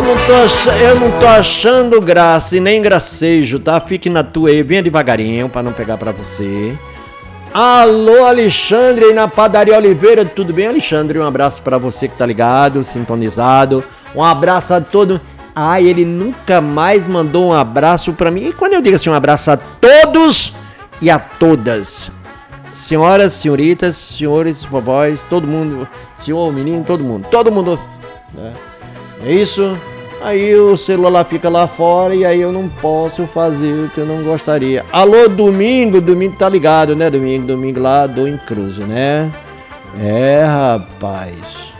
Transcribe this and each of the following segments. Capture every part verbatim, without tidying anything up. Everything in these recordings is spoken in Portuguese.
Eu não, tô ach... eu não tô achando graça e nem gracejo, tá? Fique na tua aí, venha devagarinho pra não pegar pra você. Alô, Alexandre, aí na Padaria Oliveira, tudo bem, Alexandre? Um abraço pra você que tá ligado, sintonizado. Um abraço a todo... Ah, ele nunca mais mandou um abraço pra mim. E quando eu digo assim, um abraço a todos e a todas. Senhoras, senhoritas, senhores, vovós, todo mundo, senhor, menino, todo mundo, todo mundo. Né? É isso. Aí o celular fica lá fora e aí eu não posso fazer o que eu não gostaria. Alô, domingo, domingo tá ligado, né? Domingo, domingo lá do Incruso, né? É, rapaz.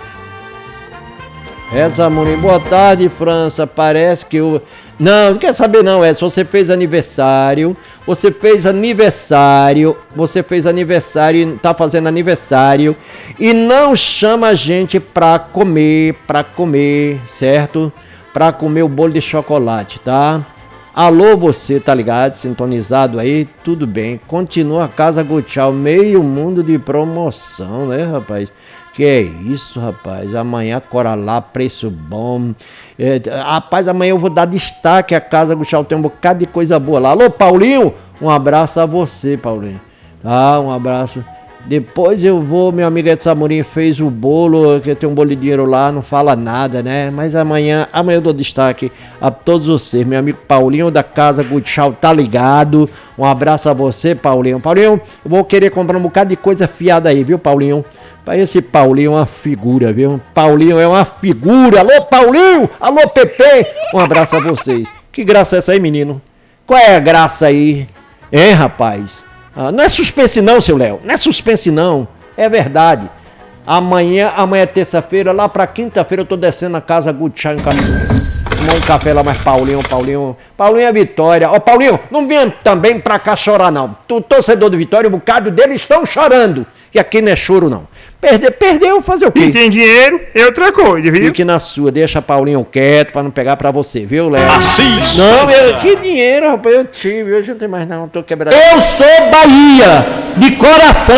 Essa Amorim, boa tarde, França. Parece que eu... Não, não quer saber não, é se você fez aniversário, você fez aniversário, você fez aniversário, tá fazendo aniversário e não chama a gente pra comer, pra comer, certo? Pra comer o bolo de chocolate, tá? Alô, você, tá ligado? Sintonizado aí? Tudo bem. Continua a Casa Gutchal, meio mundo de promoção, né, rapaz? Que é isso, rapaz? Amanhã, cora lá, preço bom. É, rapaz, amanhã eu vou dar destaque à Casa Gutchal, tem um bocado de coisa boa lá. Alô, Paulinho? Um abraço a você, Paulinho. Tá, um abraço. Depois eu vou, meu amigo Edson Amorim fez o bolo, que tem um bolo de dinheiro lá, não fala nada, né? Mas amanhã, amanhã eu dou destaque a todos vocês. Meu amigo Paulinho da Casa Gutchal tá ligado. Um abraço a você, Paulinho. Paulinho, eu vou querer comprar um bocado de coisa fiada aí, viu, Paulinho? Esse Paulinho é uma figura, viu? Paulinho é uma figura. Alô, Paulinho! Alô, Pepe! Um abraço a vocês. Que graça é essa aí, menino? Qual é a graça aí? Hein, rapaz? Ah, não é suspense não, seu Léo. Não é suspense não. É verdade. Amanhã, amanhã é terça-feira, lá pra quinta-feira eu tô descendo na Casa Gutchal em Cachoeira. Tomar um café lá, mas Paulinho, Paulinho... Paulinho é Vitória. Ó, Paulinho, não venha também pra cá chorar, não. Tu, torcedor do Vitória, um bocado deles estão chorando. E aqui não é choro, não. Perder, perdeu, fazer o quê? Quem tem dinheiro é outra coisa, viu? Fique na sua, deixa Paulinho quieto pra não pegar pra você, viu, Léo? Assim, não, eu, que dinheiro, rapaz, eu tive, hoje não tem mais não, tô quebrado. Eu sou Bahia, de coração.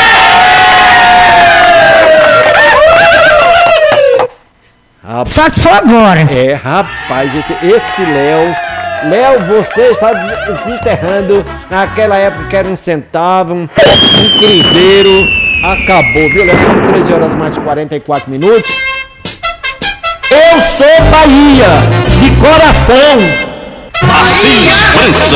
Rapaz, só se for agora. É, rapaz, esse, esse Léo... Léo, você está desenterrando naquela época que era um centavo, um, um cruzeiro. Acabou, viu, Léo? São treze horas mais quarenta e quatro minutos. Eu sou Bahia, de coração. Assim expressa.